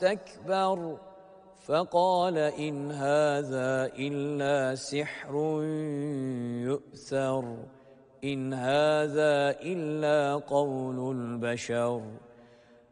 واستكبر فقال إن هذا إلا سحر يؤثر إن هذا إلا قول البشر